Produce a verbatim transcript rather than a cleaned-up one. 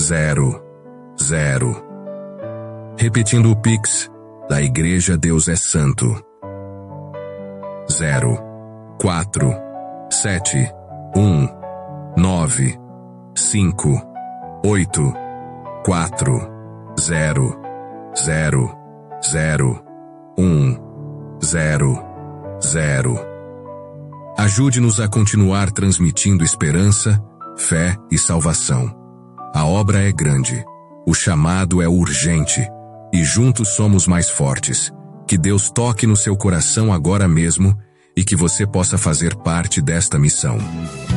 zero, zero. Repetindo o Pix da Igreja Deus é Santo. zero, quatro, sete, um, nove, cinco, oito, quatro, zero, zero, zero, um, zero, zero. Ajude-nos a continuar transmitindo esperança, fé e salvação. A obra é grande, o chamado é urgente, e juntos somos mais fortes. Que Deus toque no seu coração agora mesmo e que você possa fazer parte desta missão.